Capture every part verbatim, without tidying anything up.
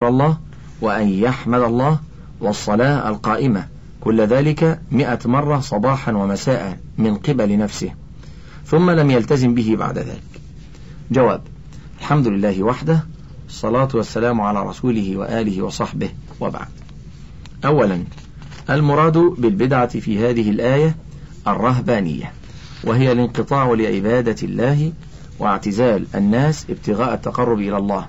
الله وأن يحمد الله والصلاة القائمة، كل ذلك مئة مرة صباحا ومساء من قبل نفسه، ثم لم يلتزم به بعد ذلك. جواب: الحمد لله وحده، الصلاة والسلام على رسوله وآله وصحبه، وبعد. أولا، المراد بالبدعة في هذه الآية الرهبانية، وهي الانقطاع لعبادة الله واعتزال الناس ابتغاء التقرب إلى الله،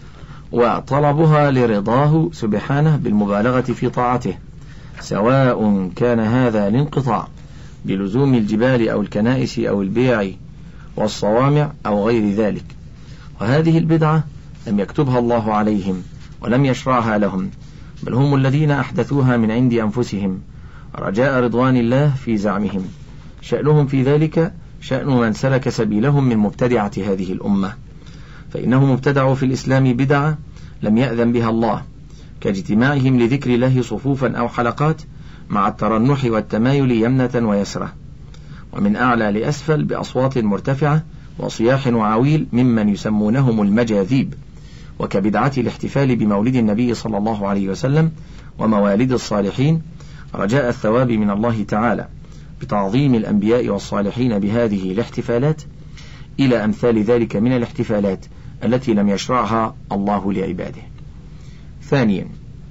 وطلبها لرضاه سبحانه بالمبالغة في طاعته، سواء كان هذا الانقطاع بلزوم الجبال أو الكنائس أو البيع والصوامع أو غير ذلك. وهذه البدعة لم يكتبها الله عليهم ولم يشرعها لهم، بل هم الذين أحدثوها من عند أنفسهم رجاء رضوان الله في زعمهم. شأنهم في ذلك شأن من سلك سبيلهم من مبتدعة هذه الأمة، فإنهم ابتدعوا في الإسلام بدعة لم يأذن بها الله، كاجتماعهم لذكر الله صفوفا أو حلقات مع الترنح والتمايل يمنة ويسرة، ومن أعلى لأسفل بأصوات مرتفعة وصياح وعويل ممن يسمونهم المجاذيب، وكبدعة الاحتفال بمولد النبي صلى الله عليه وسلم وموالد الصالحين رجاء الثواب من الله تعالى بتعظيم الأنبياء والصالحين بهذه الاحتفالات، إلى أمثال ذلك من الاحتفالات التي لم يشرعها الله لعباده. ثانيا،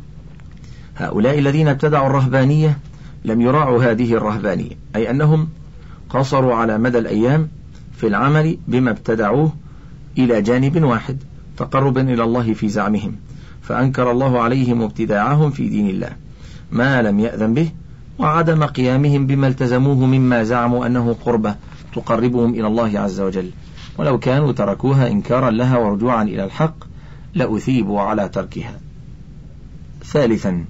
هؤلاء الذين ابتدعوا الرهبانية لم يراعوا هذه الرهبانية، أي أنهم قصروا على مدى الأيام في العمل بما ابتدعوه إلى جانب واحد تقربا إلى الله في زعمهم، فأنكر الله عليهم ابتداعهم في دين الله ما لم يأذن به، وعدم قيامهم بما التزموه مما زعموا أنه قربة تقربهم إلى الله عز وجل، ولو كانوا تركوها إنكارا لها ورجوعا إلى الحق لأثيبوا على تركها. ثالثا،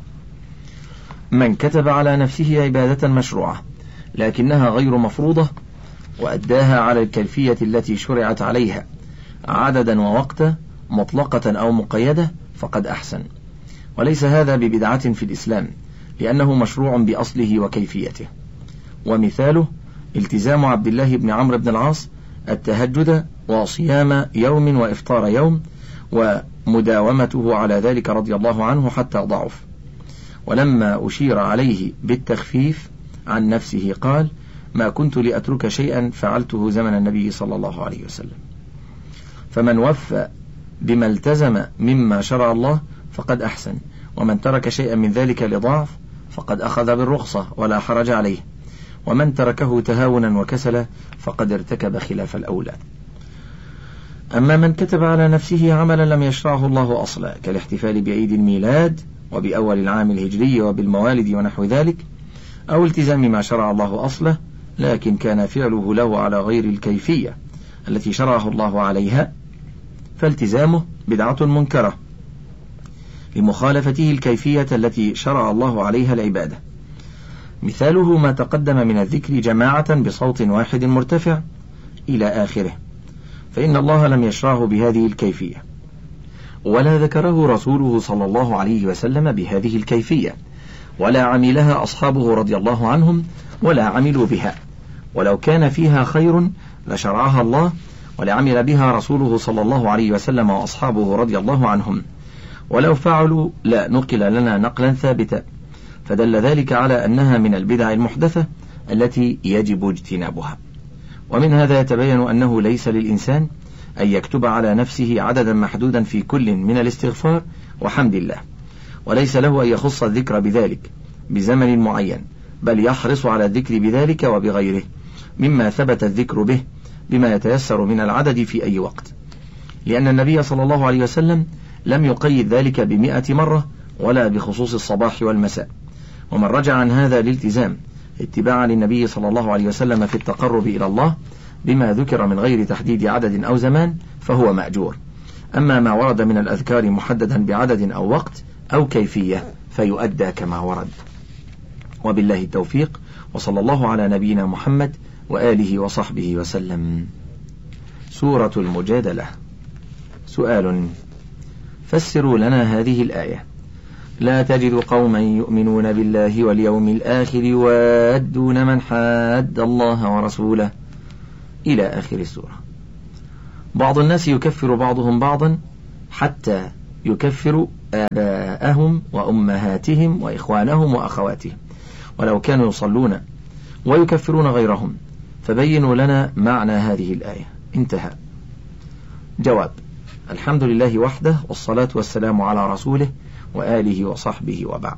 من كتب على نفسه عبادة مشروعة لكنها غير مفروضة وأداها على الكيفية التي شرعت عليها عددا ووقتا مطلقة أو مقيدة فقد أحسن، وليس هذا ببدعة في الإسلام لأنه مشروع بأصله وكيفيته. ومثاله التزام عبد الله بن عمرو بن العاص التهجد وصيام يوم وإفطار يوم، ومداومته على ذلك رضي الله عنه حتى ضعف، ولما أشير عليه بالتخفيف عن نفسه قال: ما كنت لأترك شيئا فعلته زمن النبي صلى الله عليه وسلم. فمن وفى بما التزم مما شرع الله فقد أحسن، ومن ترك شيئا من ذلك لضعف فقد أخذ بالرخصة ولا حرج عليه، ومن تركه تهاونا وكسلا فقد ارتكب خلاف الأولى. أما من كتب على نفسه عملا لم يشرعه الله أصلا كالاحتفال بعيد الميلاد وبأول العام الهجري وبالموالد ونحو ذلك، أو التزام ما شرع الله أصله لكن كان فعله له على غير الكيفية التي شرعه الله عليها، فالتزامه بدعة منكرة لمخالفته الكيفية التي شرع الله عليها العبادة. مثاله ما تقدم من الذكر جماعة بصوت واحد مرتفع إلى آخره، فإن الله لم يشرعه بهذه الكيفية، ولا ذكره رسوله صلى الله عليه وسلم بهذه الكيفية، ولا عملها أصحابه رضي الله عنهم ولا عملوا بها، ولو كان فيها خير لشرعها الله ولعمل بها رسوله صلى الله عليه وسلم وأصحابه رضي الله عنهم، ولو فعلوا لا نقل لنا نقلا ثابتا، فدل ذلك على أنها من البدع المحدثة التي يجب اجتنابها. ومن هذا يتبين أنه ليس للإنسان أن يكتب على نفسه عددا محدودا في كل من الاستغفار وحمد الله، وليس له أن يخص الذكر بذلك بزمن معين، بل يحرص على الذكر بذلك وبغيره مما ثبت الذكر به بما يتيسر من العدد في أي وقت، لأن النبي صلى الله عليه وسلم لم يقيد ذلك بمئة مرة ولا بخصوص الصباح والمساء. ومن رجع عن هذا الالتزام اتباعا للنبي صلى الله عليه وسلم في التقرب إلى الله بما ذكر من غير تحديد عدد أو زمان فهو مأجور. أما ما ورد من الأذكار محددا بعدد أو وقت أو كيفية فيؤدى كما ورد. وبالله التوفيق، وصلى الله على نبينا محمد وآله وصحبه وسلم. سورة المجادلة. سؤال: فسروا لنا هذه الآية: لا تجد قوما يؤمنون بالله واليوم الآخر يوادون من حاد الله ورسوله، إلى آخر السورة. بعض الناس يكفر بعضهم بعضا حتى يكفر آباءهم وأمهاتهم وإخوانهم وأخواتهم ولو كانوا يصلون ويكفرون غيرهم، فبينوا لنا معنى هذه الآية. انتهى. جواب: الحمد لله وحده، والصلاة والسلام على رسوله وآله وصحبه، وبعد.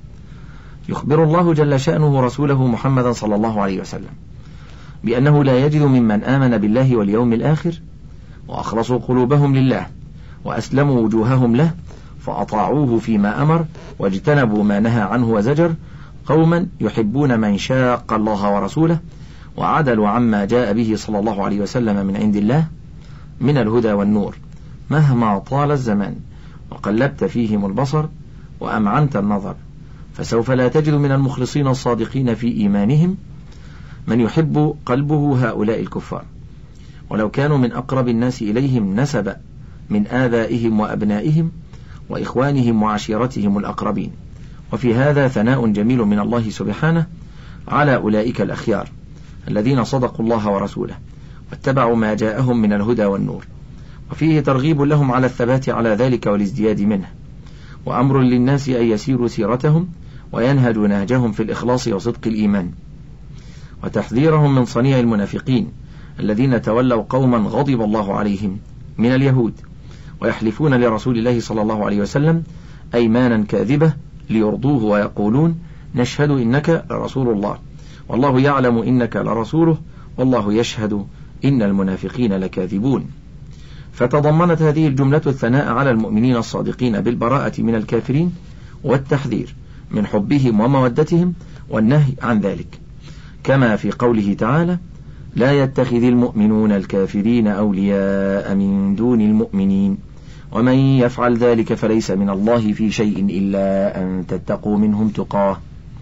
يخبر الله جل شأنه رسوله محمدا صلى الله عليه وسلم بأنه لا يجد ممن آمن بالله واليوم الآخر وأخلصوا قلوبهم لله وأسلموا وجوههم له فأطاعوه فيما أمر واجتنبوا ما نهى عنه وزجر قوما يحبون من شاق الله ورسوله وعدلوا عما جاء به صلى الله عليه وسلم من عند الله من الهدى والنور مهما طال الزمان وقلبت فيهم البصر وأمعنت النظر، فسوف لا تجد من المخلصين الصادقين في إيمانهم من يحب قلبه هؤلاء الكفار ولو كانوا من أقرب الناس إليهم نسبا من آبائهم وأبنائهم وإخوانهم وعشيرتهم الأقربين. وفي هذا ثناء جميل من الله سبحانه على أولئك الأخيار الذين صدقوا الله ورسوله واتبعوا ما جاءهم من الهدى والنور، وفيه ترغيب لهم على الثبات على ذلك والازدياد منه، وأمر للناس أن يسيروا سيرتهم وينهجوا نهجهم في الإخلاص وصدق الإيمان، وتحذيرهم من صنيع المنافقين الذين تولوا قوما غضب الله عليهم من اليهود ويحلفون لرسول الله صلى الله عليه وسلم أيمانا كاذبة ليرضوه ويقولون نشهد إنك لرسول الله والله يعلم إنك لرسوله والله يشهد إن المنافقين لكاذبون. فتضمنت هذه الجملة الثناء على المؤمنين الصادقين بالبراءة من الكافرين والتحذير من حبهم ومودتهم والنهي عن ذلك، كما في قوله تعالى لا يتخذ المؤمنون الكافرين أولياء من دون المؤمنين ومن يفعل ذلك فليس من الله في شيء إلا أن تتقوا منهم تقاه،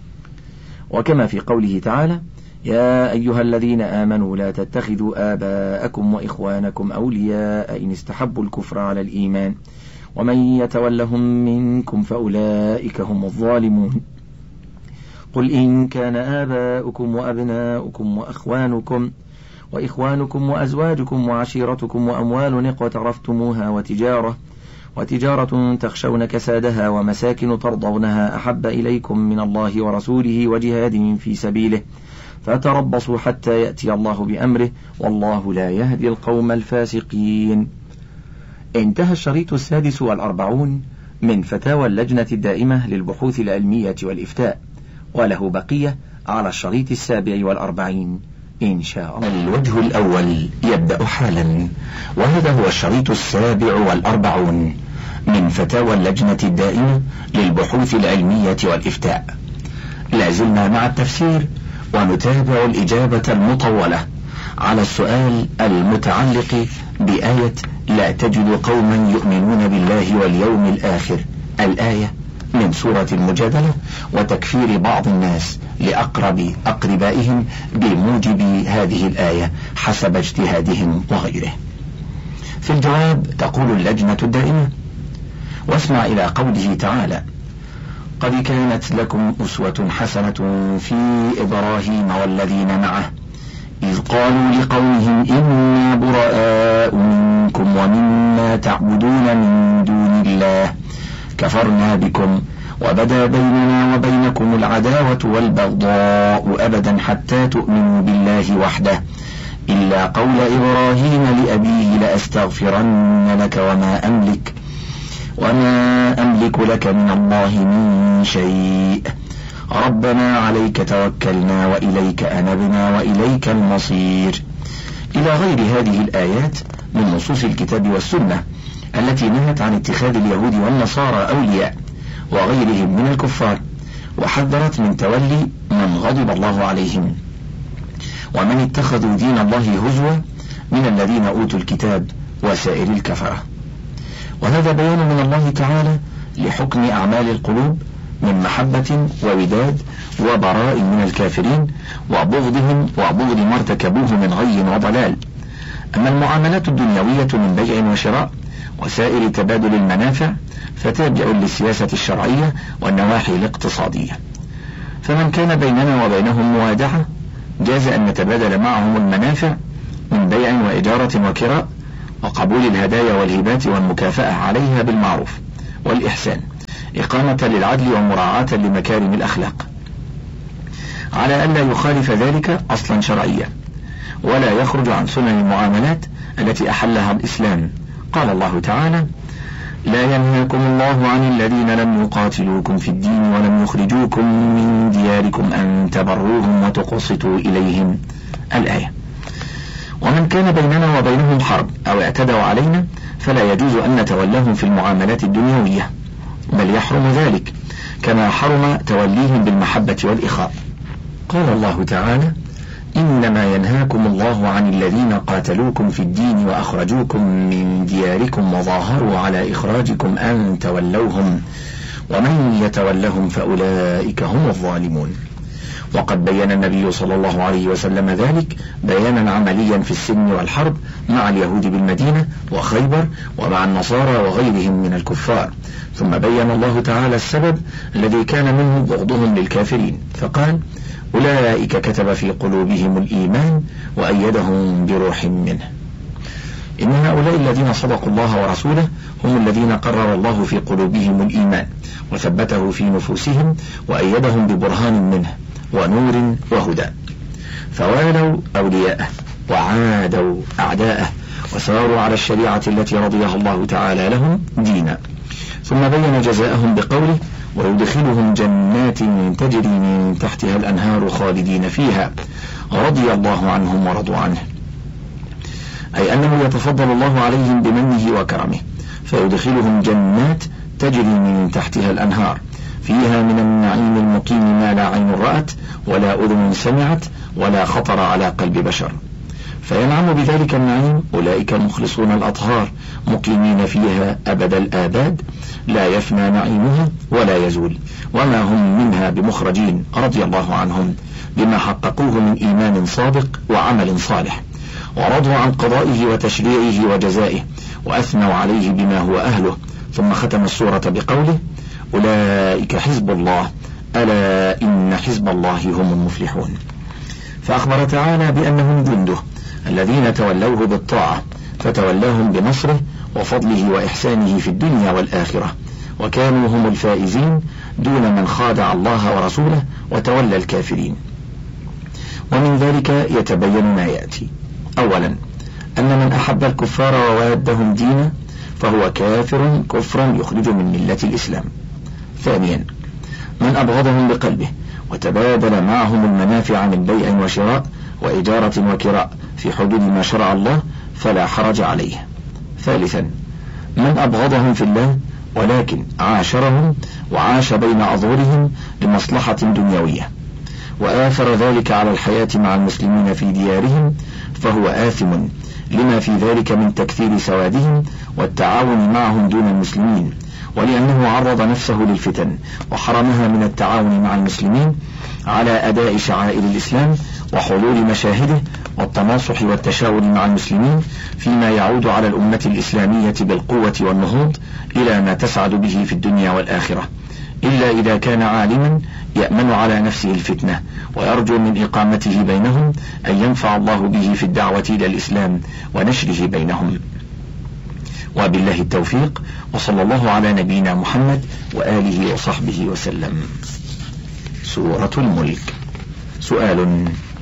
وكما في قوله تعالى يا أيها الذين آمنوا لا تتخذوا آباءكم وإخوانكم أولياء إن استحبوا الكفر على الإيمان ومن يتولهم منكم فأولئك هم الظالمون. قل إن كان آباؤكم وأبناؤكم وأخوانكم وإخوانكم وأزواجكم وعشيرتكم وأموال اقترفتموها وتجارة وتجارة تخشون كسادها ومساكن ترضونها أحب إليكم من الله ورسوله وجهاد في سبيله فتربصوا حتى يأتي الله بأمره والله لا يهدي القوم الفاسقين. انتهى الشريط السادس والأربعون من فتاوى اللجنة الدائمة للبحوث العلمية والإفتاء، وله بقية على الشريط السابع والأربعين إن شاء الله. الوجه الأول يبدأ حالا، وهذا هو الشريط السابع والأربعون من فتاوى اللجنة الدائمة للبحوث العلمية والإفتاء. لازلنا مع التفسير ونتابع الإجابة المطولة على السؤال المتعلق بآية لا تجد قوما يؤمنون بالله واليوم الآخر، الآية من سورة المجادلة، وتكفير بعض الناس لأقرب أقربائهم بموجب هذه الآية حسب اجتهادهم وغيره. في الجواب تقول اللجنة الدائمة: واسمع إلى قوله تعالى: قد كانت لكم أسوة حسنة في إبراهيم والذين معه إذ قالوا لقومهم إنا براء منكم ومما تعبدون من دون الله كفرنا بكم وبدا بيننا وبينكم العداوة والبغضاء أبدا حتى تؤمنوا بالله وحده إلا قول إبراهيم لأبيه لأستغفرن لك وما أملك وما أملك لك من الله من شيء ربنا عليك توكلنا وإليك أنبنا وإليك المصير، إلى غير هذه الآيات من نصوص الكتاب والسنة التي نهت عن اتخاذ اليهود والنصارى أولياء وغيرهم من الكفار، وحذرت من تولي من غضب الله عليهم ومن اتخذوا دين الله هزوا من الذين أوتوا الكتاب وسائر الكفرة. وهذا بيان من الله تعالى لحكم أعمال القلوب من محبة ووداد وبراء من الكافرين وبغضهم وبغض ما ارتكبوه من غي وضلال. أما المعاملات الدنيوية من بيع وشراء وسائر تبادل المنافع فتابع للسياسة الشرعية والنواحي الاقتصادية، فمن كان بيننا وبينهم موادعة جاز أن نتبادل معهم المنافع من بيع وإجارة وكراء وقبول الهدايا والهبات والمكافأة عليها بالمعروف، والإحسان، إقامة للعدل ومراعاة لمكارم الأخلاق، على ألا يخالف ذلك أصلا شرعيا ولا يخرج عن سنن المعاملات التي أحلها الإسلام. قال الله تعالى: لا ينهاكم الله عن الذين لم يقاتلوكم في الدين ولم يخرجوكم من دياركم أن تبروهم وتقسطوا إليهم، الآية. ومن كان بيننا وبينهم حرب أو اعتدوا علينا فلا يجوز أن نتولهم في المعاملات الدنيوية، بل يحرم ذلك كما حرم توليهم بالمحبة والإخاء. قال الله تعالى: إنما ينهاكم الله عن الذين قاتلوكم في الدين وأخرجوكم من دياركم وظاهروا على إخراجكم أن تولوهم ومن يتولهم فأولئك هم الظالمون. وقد بين النبي صلى الله عليه وسلم ذلك بيانا عمليا في السلم والحرب مع اليهود بالمدينة وخيبر ومع النصارى وغيرهم من الكفار، ثم بين الله تعالى السبب الذي كان منه بغضهم للكافرين، فقال: أولئك كتب في قلوبهم الإيمان وأيدهم بروح منه. إن هؤلاء الذين صدقوا الله ورسوله هم الذين قرر الله في قلوبهم الإيمان وثبته في نفوسهم وأيدهم ببرهان منه ونور وهدى، فوالوا أولياءه وعادوا أعداءه وساروا على الشريعة التي رضيها الله تعالى لهم دينا. ثم بين جزاءهم بقوله: ويدخلهم جنات تجري من تحتها الأنهار خالدين فيها رضي الله عنهم ورضوا عنه، أي أنه يتفضل الله عليهم بمنه وكرمه فيدخلهم جنات تجري من تحتها الأنهار فيها من النعيم المقيم ما لا عين رأت ولا أذن سمعت ولا خطر على قلب بشر، فينعم بذلك النعيم أولئك المخلصون الأطهار مقيمين فيها أبد الآباد لا يفنى نعيمها ولا يزول، وما هم منها بمخرجين رضي الله عنهم بما حققوه من إيمان صادق وعمل صالح، ورضوا عن قضائه وتشريعه وجزائه وأثنوا عليه بما هو أهله. ثم ختم السورة بقوله: أولئك حزب الله ألا إن حزب الله هم المفلحون. فأخبر تعالى بأنهم جنده الذين تولوه بالطاعة فتولاهم بنصره وفضله وإحسانه في الدنيا والآخرة، وكانوا هم الفائزين دون من خادع الله ورسوله وتولى الكافرين. ومن ذلك يتبين ما يأتي: أولا أن من أحب الكفار ووادهم دينا فهو كافر كفرا يخرج من ملة الإسلام. ثانيا من أبغضهم بقلبه وتبادل معهم المنافع من بيع وشراء وإجارة وكراء في حدود ما شرع الله فلا حرج عليه. ثالثا من أبغضهم في الله ولكن عاشرهم وعاش بين أظهرهم لمصلحة دنيوية وآثر ذلك على الحياة مع المسلمين في ديارهم فهو آثم لما في ذلك من تكثير سوادهم والتعاون معهم دون المسلمين، ولأنه عرض نفسه للفتن وحرمها من التعاون مع المسلمين على أداء شعائر الإسلام وحضور مشاهده والتناصح والتشاور مع المسلمين فيما يعود على الأمة الإسلامية بالقوة والنهوض إلى ما تسعد به في الدنيا والآخرة، إلا إذا كان عالما يأمن على نفسه الفتنة ويرجو من إقامته بينهم أن ينفع الله به في الدعوة إلى الإسلام ونشره بينهم. وبالله التوفيق، وصلى الله على نبينا محمد وآله وصحبه وسلم. سورة الملك. سؤال: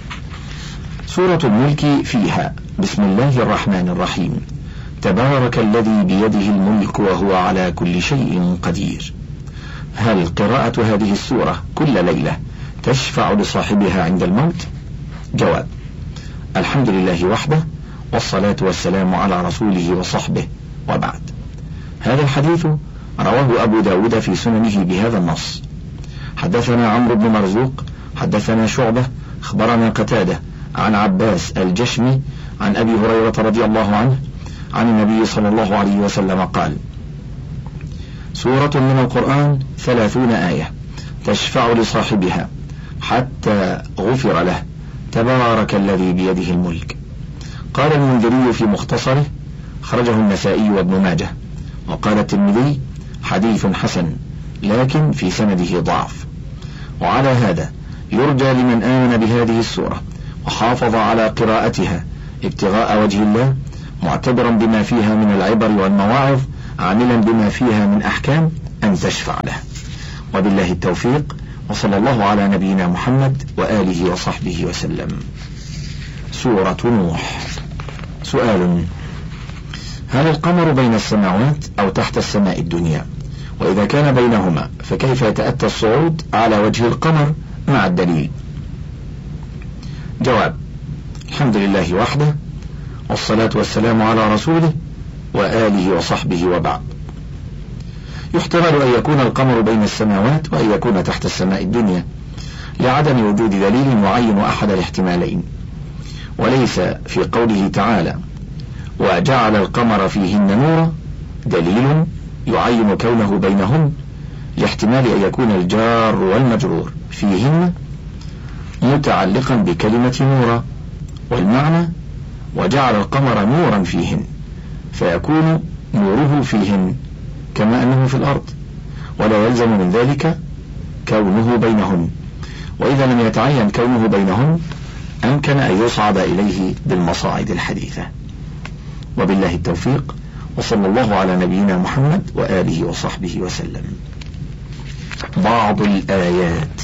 سورة الملك فيها بسم الله الرحمن الرحيم تبارك الذي بيده الملك وهو على كل شيء قدير. هل قراءة هذه السورة كل ليلة تشفع لصاحبها عند الموت؟ جواب: الحمد لله وحده والصلاة والسلام على رسوله وصحبه، وبعد. هذا الحديث رواه أبو داود في سننه بهذا النص: حدثنا عمرو بن مرزوق حدثنا شعبة أخبرنا قتادة عن عباس الجشمي عن أبي هريرة رضي الله عنه عن النبي صلى الله عليه وسلم قال: سورة من القرآن ثلاثون آية تشفع لصاحبها حتى غفر له، تبارك الذي بيده الملك. قال المنذري في مختصره: خرجه النسائي وابن ماجه. وقال الترمذي: حديث حسن لكن في سنده ضعف. وعلى هذا يرجى لمن آمن بهذه السورة وحافظ على قراءتها ابتغاء وجه الله معتبرا بما فيها من العبر والمواعظ عاملا بما فيها من أحكام أن تشفع له. وبالله التوفيق، وصلى الله على نبينا محمد وآله وصحبه وسلم. سورة نوح. سؤال: هل القمر بين السماوات أو تحت السماء الدنيا؟ وإذا كان بينهما فكيف يتأتى الصعود على وجه القمر مع الدليل؟ جواب: الحمد لله وحده، والصلاة والسلام على رسوله وآله وصحبه، وبعد. يحتمل أن يكون القمر بين السماوات وأن يكون تحت السماء الدنيا لعدم وجود دليل يعين أحد الاحتمالين، وليس في قوله تعالى وجعل القمر فيهن نورا دليل يعين كونه بينهم، لاحتمال أن يكون الجار والمجرور فيهن متعلقا بكلمة نورا، والمعنى وجعل القمر نورا فيهن، فيكون نوره فيهن كما أنه في الأرض، ولا يلزم من ذلك كونه بينهن. وإذا لم يتعين كونه بينهن أمكن أن يصعد إليه بالمصاعد الحديثة. وبالله التوفيق، وصلى الله على نبينا محمد وآله وصحبه وسلم. بعض الآيات.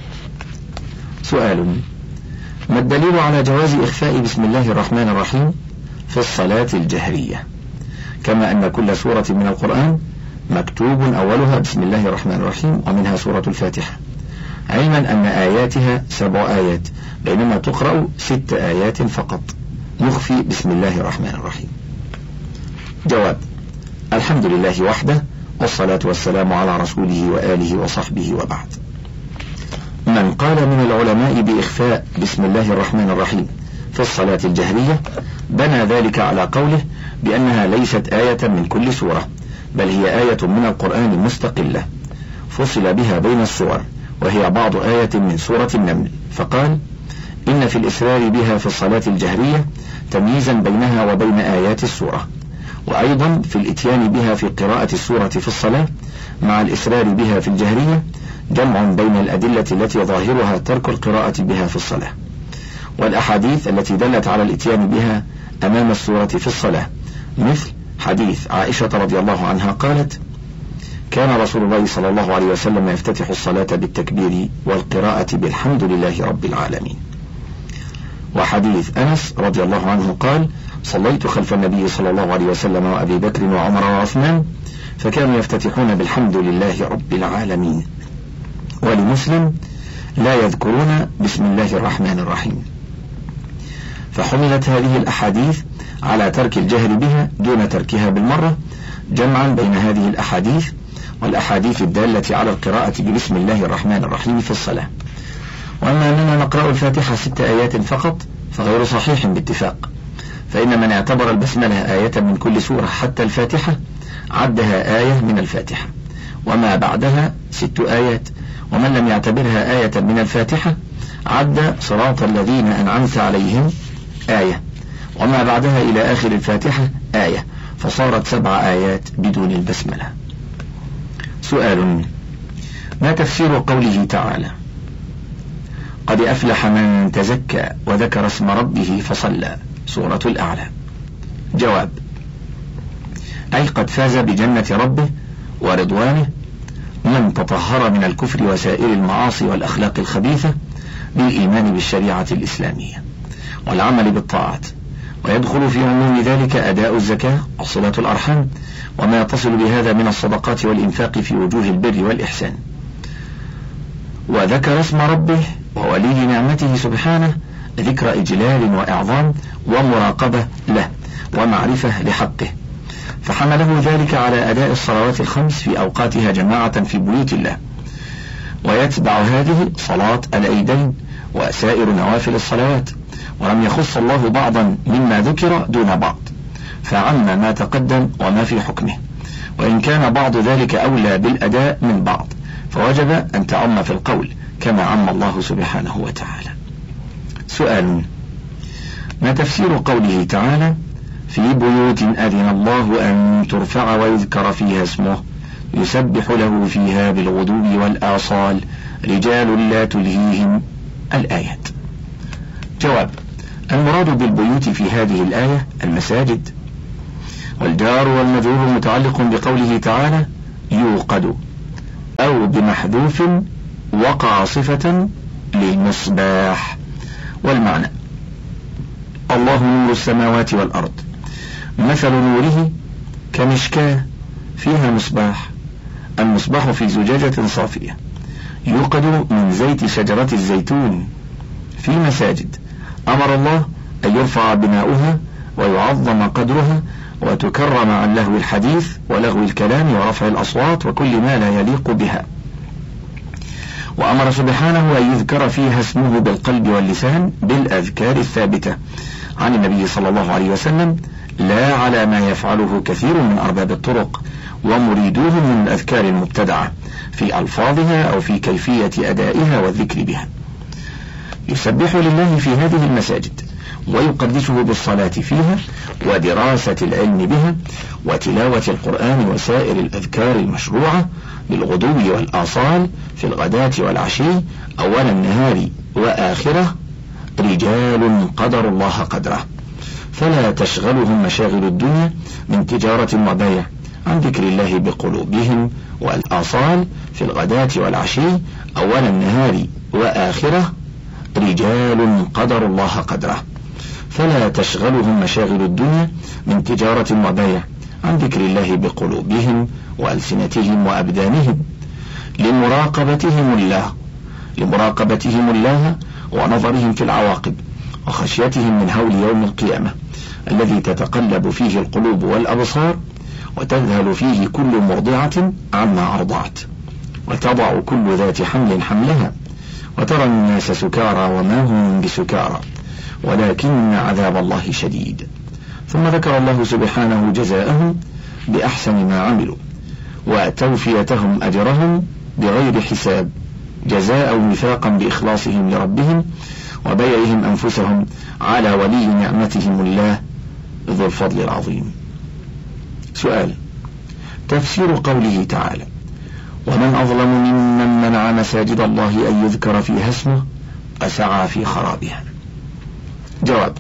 سؤال: ما الدليل على جواز إخفاء بسم الله الرحمن الرحيم في الصلاة الجهرية، كما أن كل سورة من القرآن مكتوب أولها بسم الله الرحمن الرحيم ومنها سورة الفاتحة، علما أن آياتها سبع آيات بينما تقرأ ست آيات فقط نخفي بسم الله الرحمن الرحيم؟ جواب: الحمد لله وحده، والصلاة والسلام على رسوله وآله وصحبه، وبعد. من قال من العلماء بإخفاء بسم الله الرحمن الرحيم في الصلاة الجهرية بنى ذلك على قوله بأنها ليست آية من كل سورة، بل هي آية من القرآن مستقلة فصل بها بين السور، وهي بعض آية من سورة النمل، فقال: إن في الإسرار بها في الصلاة الجهرية تمييزا بينها وبين آيات السورة، وأيضا في الإتيان بها في قراءة السورة في الصلاة مع الإسرار بها في الجهرية جمع بين الأدلة التي ظاهرها ترك القراءة بها في الصلاة، والأحاديث التي دلت على الإتيان بها أمام السورة في الصلاة، مثل حديث عائشة رضي الله عنها قالت: كان رسول الله صلى الله عليه وسلم يفتتح الصلاة بالتكبير والقراءة بالحمد لله رب العالمين. وحديث أنس رضي الله عنه قال: صليت خلف النبي صلى الله عليه وسلم وأبي بكر وعمر وعثمان فكانوا يفتتحون بالحمد لله رب العالمين. ولمسلم: لا يذكرون بسم الله الرحمن الرحيم. فحملت هذه الأحاديث على ترك الجهر بها دون تركها بالمرة، جمعا بين هذه الأحاديث والأحاديث الدالة على القراءة بسم الله الرحمن الرحيم في الصلاة. وأما أننا نقرأ الفاتحة ست آيات فقط فغير صحيح باتفاق، فإن من اعتبر البسملة آية من كل سورة حتى الفاتحة عدها آية من الفاتحة، وما بعدها ست آيات، ومن لم يعتبرها آية من الفاتحة عد صراط الذين أنعمت عليهم آية، وما بعدها إلى آخر الفاتحة آية، فصارت سبع آيات بدون البسملة. سؤال: ما تفسير قوله تعالى قد أفلح من تزكى وذكر اسم ربه فصلى، سورة الأعلى؟ جواب: أي قد فاز بجنة ربه ورضوانه من تطهر من الكفر وسائر المعاصي والأخلاق الخبيثة بالإيمان بالشريعة الإسلامية والعمل بالطاعات، ويدخل في عموم ذلك أداء الزكاة وصلة الأرحام وما يتصل بهذا من الصدقات والإنفاق في وجوه البر والإحسان. وذكر اسم ربه وولي نعمته سبحانه ذكر إجلال وإعظام ومراقبة له ومعرفة لحقه، فحمله ذلك على أداء الصلوات الخمس في أوقاتها جماعة في بيوت الله، ويتبع هذه صلاة العيدين وسائر نوافل الصلوات، ولم يخص الله بعضا مما ذكر دون بعض، فعم ما تقدم وما في حكمه، وإن كان بعض ذلك أولى بالأداء من بعض فوجب أن تعم في القول كما عم الله سبحانه وتعالى. سؤال: ما تفسير قوله تعالى في بيوت أذن الله أن ترفع ويذكر فيها اسمه يسبح له فيها بالغدو والآصال رجال لا تلهيهم الآيات؟ جواب: المراد بالبيوت في هذه الآية المساجد، والجار والمجرور متعلق بقوله تعالى يوقد، أو بمحذوف وقع صفة للمصباح. والمعنى الله نور السماوات والأرض، مثل نوره كمشكاة فيها مصباح، المصباح في زجاجة صافية يوقد من زيت شجرة الزيتون في مساجد أمر الله أن يرفع بناؤها ويعظم قدرها وتكرم عن لهو الحديث ولغو الكلام ورفع الأصوات وكل ما لا يليق بها. وأمر سبحانه أن يذكر فيها اسمه بالقلب واللسان بالأذكار الثابتة عن النبي صلى الله عليه وسلم، لا على ما يفعله كثير من أرباب الطرق ومريدوهم من الأذكار المبتدعة في ألفاظها أو في كيفية أدائها والذكر بها. يسبح لله في هذه المساجد ويقدسه بالصلاة فيها ودراسة العلم بها وتلاوة القرآن وسائر الأذكار المشروعة بالغدو والآصال في الغداة والعشي أول النهار وآخره رجال قدروا الله قدره، فلا تشغلهم مشاغل الدنيا من تجارة وبيع عن ذكر الله بقلوبهم والآصال في الغداة والعشي أول النهار وآخره رجال قدروا الله قدره، فلا تشغلهم مشاغل الدنيا من تجارة وبيع عن ذكر الله بقلوبهم وألسنتهم وأبدانهم لمراقبتهم الله لمراقبتهم الله ونظرهم في العواقب وخشيتهم من هول يوم القيامة الذي تتقلب فيه القلوب والأبصار وتذهل فيه كل مرضعة عما أرضعت وتضع كل ذات حمل حملها وترى الناس سكارى وما هم بسكارى ولكن عذاب الله شديد. ثم ذكر الله سبحانه جزاءهم بأحسن ما عملوا وتوفيتهم أجرهم بغير حساب، جزاء وفاقا بإخلاصهم لربهم وبيعهم أنفسهم على ولي نعمتهم الله ذو الفضل العظيم. سؤال: تفسير قوله تعالى ومن أظلم ممن منع مساجد الله أن يذكر فيها اسمه وسعى في خرابها. جواب: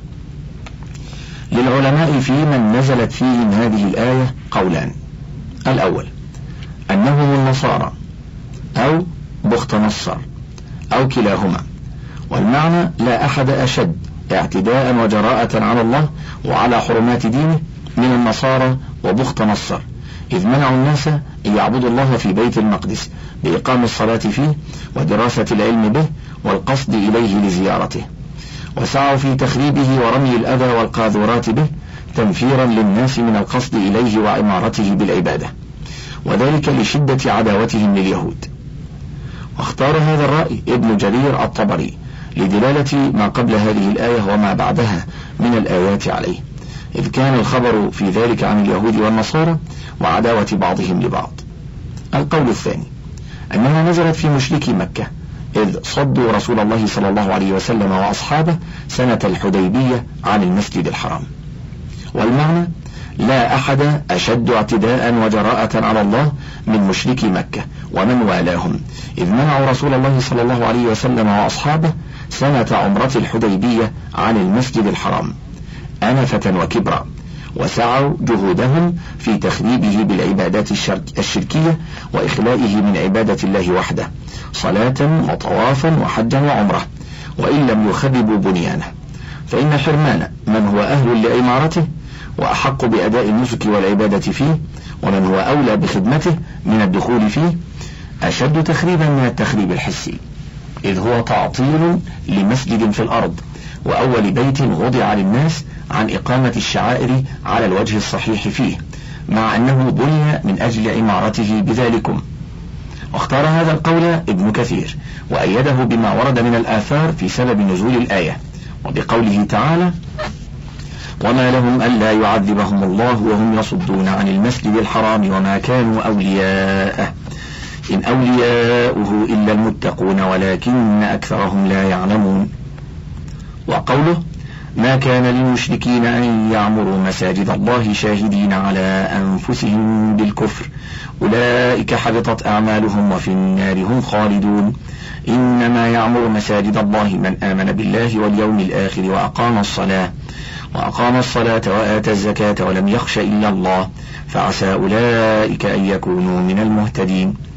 للعلماء في من نزلت فيهم هذه الآية قولان: الأول أنهم النصارى أو بخت نصر أو كلاهما، والمعنى لا أحد أشد اعتداء وجراءة على الله وعلى حرمات دينه من النصارى وبخت نصر، إذ منعوا الناس أن يعبدوا الله في بيت المقدس بإقام الصلاة فيه ودراسة العلم به والقصد إليه لزيارته، وسعوا في تخريبه ورمي الأذى والقاذورات به تنفيرا للناس من القصد إليه وعمارته بالعبادة، وذلك لشدة عداوتهم لليهود. واختار هذا الرأي ابن جرير الطبري لدلالة ما قبل هذه الآية وما بعدها من الآيات عليه، إذ كان الخبر في ذلك عن اليهود والنصارى وعداوة بعضهم لبعض. القول الثاني أنها نزلت في مشركي مكة إذ صدوا رسول الله صلى الله عليه وسلم وأصحابه سنة الحديبية عن المسجد الحرام، والمعنى لا أحد أشد اعتداء وجراءة على الله من مشركي مكة ومن والاهم، إذ منعوا رسول الله صلى الله عليه وسلم وأصحابه سنة عمرة الحديبية عن المسجد الحرام أنفة وكبرا، وسعوا جهودهم في تخريبه بالعبادات الشركية وإخلائه من عبادة الله وحده صلاة وطوافا وحجا وعمرة، وإن لم يخربوا بنيانه، فإن حرمان من هو أهل لعمارته وأحق بأداء النسك والعبادة فيه ومن هو أولى بخدمته من الدخول فيه أشد تخريبا من التخريب الحسي، إذ هو تعطيل لمسجد في الأرض وأول بيت وضع للناس عن إقامة الشعائر على الوجه الصحيح فيه، مع أنه بني من أجل عمارته بذلكم. واختار هذا القول ابن كثير وأيده بما ورد من الآثار في سبب نزول الآية، وبقوله تعالى وما لهم ألا يعذبهم الله وهم يصدون عن المسجد الحرام وما كانوا أولياءه إن أولياؤه إلا المتقون ولكن أكثرهم لا يعلمون. وقوله ما كان للمشركين أن يعمروا مساجد الله شاهدين على أنفسهم بالكفر أولئك حبطت أعمالهم وفي النار هم خالدون إنما يعمر مساجد الله من آمن بالله واليوم الآخر وأقام الصلاة وأقام الصلاة وآتى الزكاة ولم يخش إلا الله فعسى أولئك أن يكونوا من المهتدين.